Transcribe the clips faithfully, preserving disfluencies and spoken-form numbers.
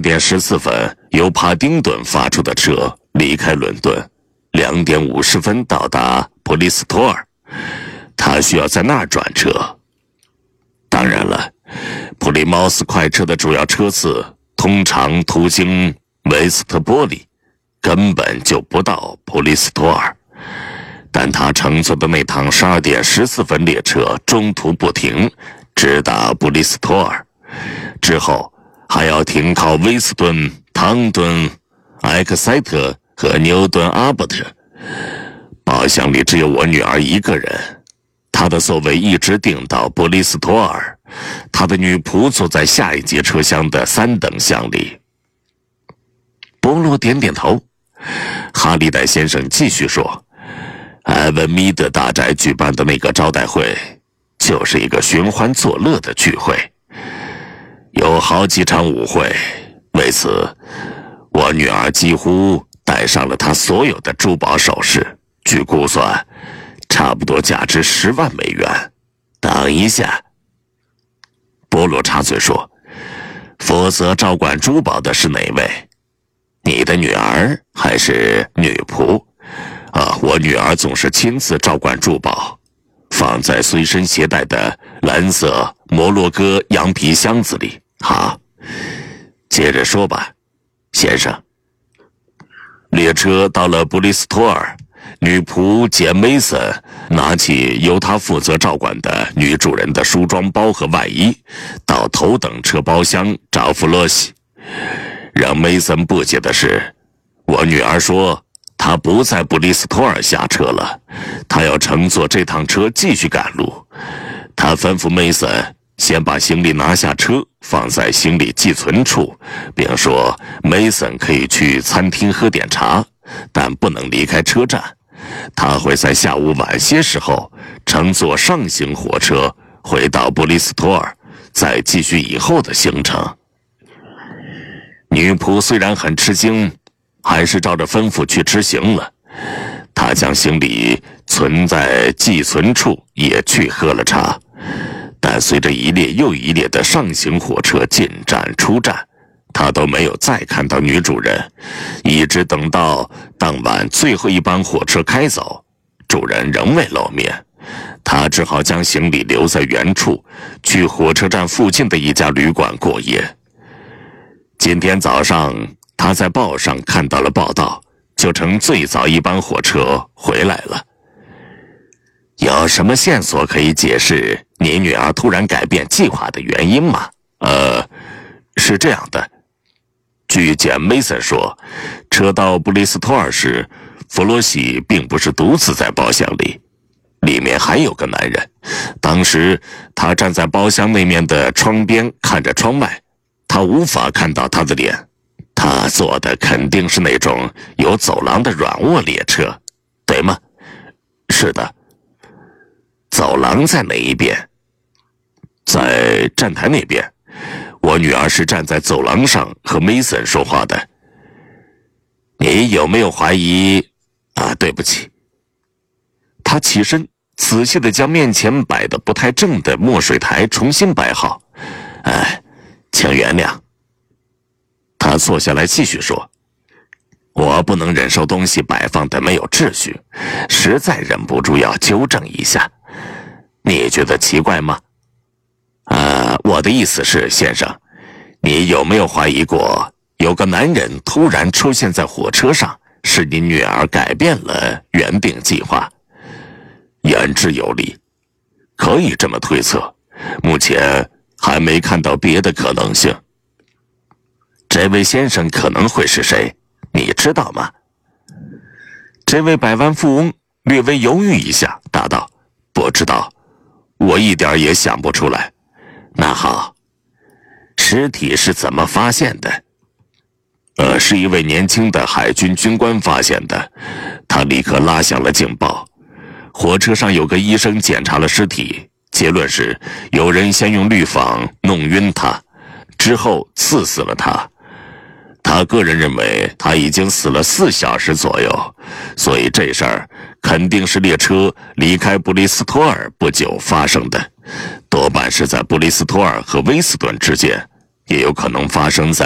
点十四分由帕丁顿发出的车离开伦敦，两点五十分到达普利斯托尔，他需要在那儿转车。当然了，普利茅斯快车的主要车次通常途经维斯特波利，根本就不到普利斯托尔。但他乘坐的那趟十二点十四分列车中途不停，直达布利斯托尔，之后还要停靠威斯顿、汤顿、埃克塞特和牛顿阿伯特。包厢里只有我女儿一个人，她的座位一直订到布利斯托尔，她的女仆坐在下一节车厢的三等厢里。波洛点点头。哈利戴先生继续说，埃文米德大宅举办的那个招待会就是一个寻欢作乐的聚会，有好几场舞会，为此我女儿几乎带上了她所有的珠宝首饰，据估算差不多价值十万美元。等一下，波罗插嘴说，负责照管珠宝的是哪位？你的女儿还是女仆？啊，我女儿总是亲自照管珠宝，放在随身携带的蓝色摩洛哥羊皮箱子里。好，接着说吧，先生。列车到了布利斯托尔，女仆简梅森拿起由她负责照管的女主人的梳妆包和外衣，到头等车包厢找弗洛西。让梅森不解的是，我女儿说她不在布利斯托尔下车了，她要乘坐这趟车继续赶路。她吩咐梅森先把行李拿下车，放在行李寄存处，并说梅森可以去餐厅喝点茶，但不能离开车站。他会在下午晚些时候乘坐上行火车回到布利斯托尔，再继续以后的行程。女仆虽然很吃惊，还是照着吩咐去执行了。她将行李存在寄存处，也去喝了茶。但随着一列又一列的上行火车进站出站，她都没有再看到女主人，一直等到当晚最后一班火车开走，主人仍未露面。她只好将行李留在原处，去火车站附近的一家旅馆过夜。今天早上，他在报上看到了报道，就乘最早一班火车回来了。有什么线索可以解释你女儿突然改变计划的原因吗？呃，是这样的，据简梅森说，车到布利斯托尔时，弗洛西并不是独自在包厢里，里面还有个男人。当时他站在包厢那面的窗边看着窗外，他无法看到他的脸。他坐的肯定是那种有走廊的软卧列车，对吗？是的。走廊在哪一边？在站台那边。我女儿是站在走廊上和梅森说话的。你有没有怀疑？啊，对不起。他起身，仔细地将面前摆得不太正的墨水台重新摆好。哎，请原谅。他坐下来继续说，我不能忍受东西摆放的没有秩序，实在忍不住要纠正一下。你觉得奇怪吗？呃，我的意思是，先生，你有没有怀疑过有个男人突然出现在火车上，使你女儿改变了原定计划？言之有理，可以这么推测，目前还没看到别的可能性。这位先生可能会是谁？你知道吗？这位百万富翁略微犹豫一下，答道：不知道，我一点也想不出来。那好，尸体是怎么发现的？呃，是一位年轻的海军军官发现的。他立刻拉响了警报。火车上有个医生检查了尸体，结论是有人先用氯仿弄晕他，之后刺死了他。他个人认为他已经死了四小时左右，所以这事儿肯定是列车离开布利斯托尔不久发生的，多半是在布利斯托尔和威斯顿之间，也有可能发生在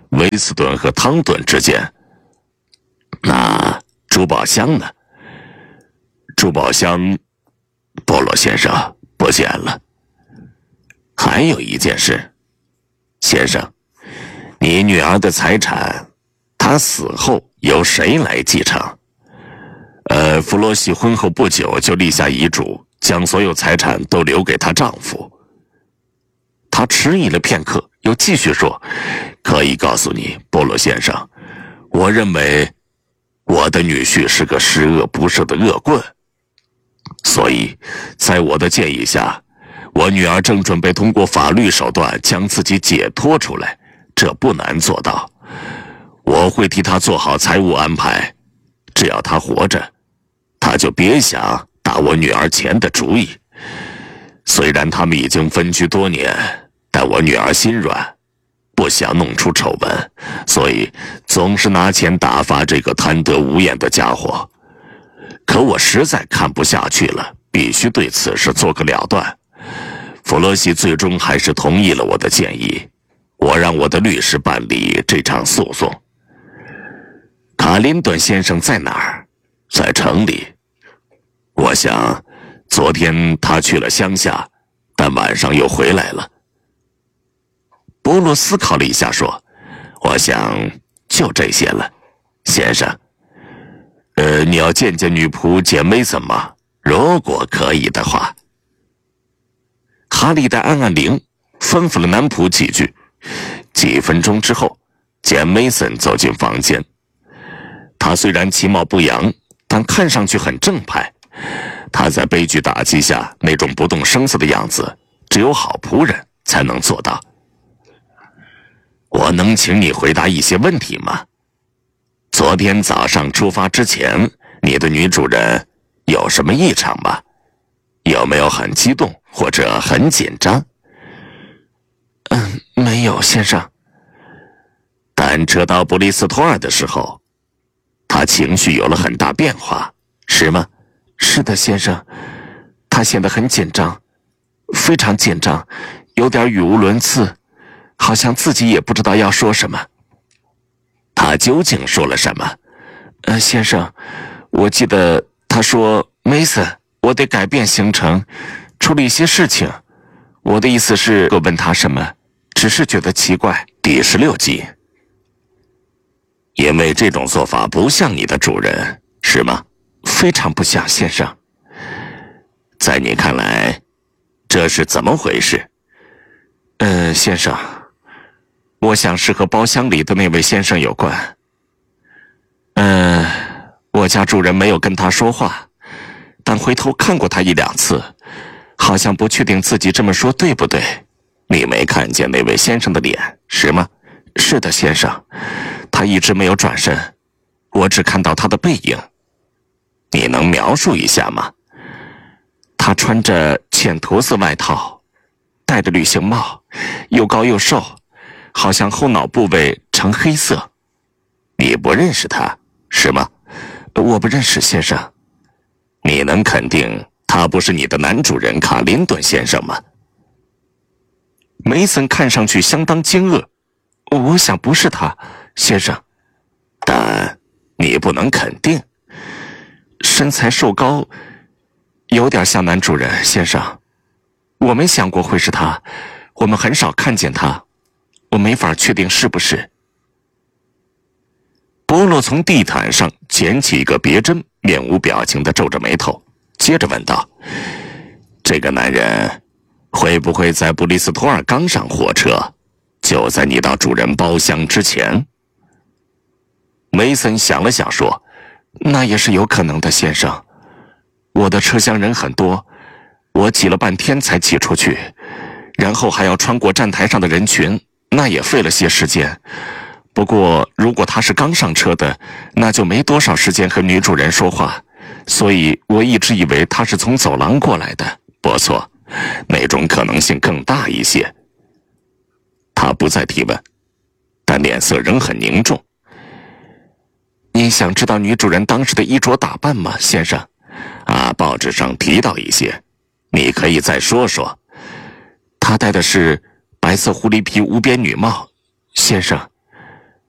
威斯顿和汤顿之间。那珠宝箱呢？珠宝箱，波洛先生不见了。还有一件事，先生，你女儿的财产，她死后由谁来继承？呃，弗罗西婚后不久就立下遗嘱，将所有财产都留给她丈夫。他迟疑了片刻，又继续说：“可以告诉你，波洛先生，我认为我的女婿是个十恶不赦的恶棍，所以在我的建议下，我女儿正准备通过法律手段将自己解脱出来，这不难做到。我会替她做好财务安排，只要她活着，她就别想打我女儿钱的主意。虽然他们已经分居多年，但我女儿心软，不想弄出丑闻，所以总是拿钱打发这个贪得无厌的家伙。可我实在看不下去了，必须对此事做个了断。弗洛西最终还是同意了我的建议，我让我的律师办理这场诉讼。卡林顿先生在哪儿？在城里。我想昨天他去了乡下，但晚上又回来了。波洛思考了一下说：“我想就这些了，先生。呃，你要见见女仆简梅森吗？如果可以的话。”哈利戴按按铃，吩咐了男仆几句。几分钟之后，简梅森走进房间。他虽然其貌不扬，但看上去很正派。他在悲剧打击下那种不动声色的样子，只有好仆人才能做到。我能请你回答一些问题吗？昨天早上出发之前，你的女主人有什么异常吗？有没有很激动或者很紧张？ 嗯，没有，先生。 但车到布里斯托尔的时候，她情绪有了很大变化，是吗？ 是的，先生。她显得很紧张，非常紧张，有点语无伦次，好像自己也不知道要说什么。 他究竟说了什么？ 呃，先生，我记得他说 Mason， 我得改变行程，处理一些事情。我的意思是，我问他什么，只是觉得奇怪。 第十六集。因为这种做法不像你的主人，是吗？ 非常不像，先生。 在你看来，这是怎么回事？ 呃，先生，我想是和包厢里的那位先生有关。嗯、呃，我家主人没有跟他说话，但回头看过他一两次，好像不确定自己这么说对不对。 你没看见那位先生的脸，是吗？ 是的，先生，他一直没有转身，我只看到他的背影。 你能描述一下吗？ 他穿着浅驼色外套，戴着旅行帽，又高又瘦，好像后脑部位呈黑色。 你不认识他，是吗？ 我不认识，先生。 你能肯定他不是你的男主人卡林顿先生吗？ 梅森看上去相当惊愕。我想不是他，先生。 但你不能肯定。 身材瘦高，有点像男主人，先生。我没想过会是他，我们很少看见他，我没法确定是不是。 波洛从地毯上捡起一个别针，面无表情地皱着眉头，接着问道：“这个男人会不会在布里斯托尔刚上火车，就在你到主人包厢之前？” 梅森想了想说：“那也是有可能的，先生。我的车厢人很多，我挤了半天才挤出去，然后还要穿过站台上的人群，那也费了些时间。不过如果他是刚上车的，那就没多少时间和女主人说话，所以我一直以为他是从走廊过来的。 不错，那种可能性更大一些。”他不再提问，但脸色仍很凝重。 你想知道女主人当时的衣着打扮吗，先生？ 啊，报纸上提到一些，你可以再说说。 她戴的是白色狐狸皮无边女帽，先生。